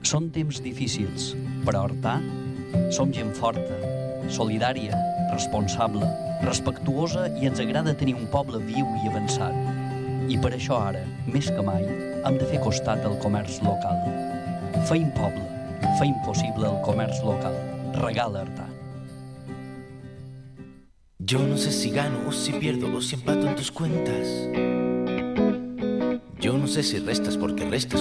Són temps difícils, però Artà som gent forta, solidària, responsable, respectuosa i ens agrada tenir un poble viu i avançat. I per això ara, més que mai, hem de fer costat al comerç local. Feim poble, feim possible el comerç local. Regala Artà. Yo no sé si gano o si pierdo o si empato en tus cuentas. Yo no sé si restas porque restas